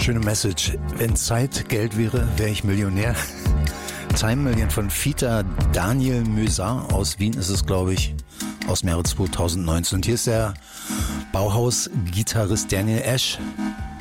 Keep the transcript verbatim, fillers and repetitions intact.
Schöne Message. Wenn Zeit Geld wäre, wäre ich Millionär. Time Million von Fita Daniel Mösar aus Wien ist es, glaube ich, aus dem Jahre zweitausendneunzehn. Und hier ist der Bauhaus-Gitarrist Daniel Ash